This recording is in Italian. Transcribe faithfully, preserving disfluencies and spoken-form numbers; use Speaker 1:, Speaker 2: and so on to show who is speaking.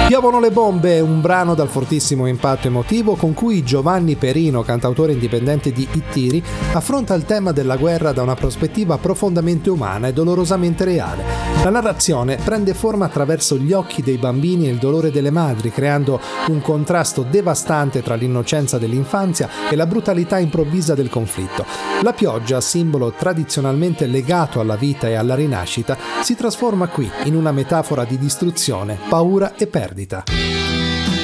Speaker 1: Piovono le bombe, un brano dal fortissimo impatto emotivo con cui Giovanni Perino, cantautore indipendente di Ittiri, affronta il tema della guerra da una prospettiva profondamente umana e dolorosamente reale. La narrazione prende forma attraverso gli occhi dei bambini e il dolore delle madri, creando un contrasto devastante tra l'innocenza dell'infanzia e la brutalità improvvisa del conflitto. La pioggia, simbolo tradizionalmente legato alla vita e alla rinascita, si trasforma qui in una metafora di distruzione, paura e perdita.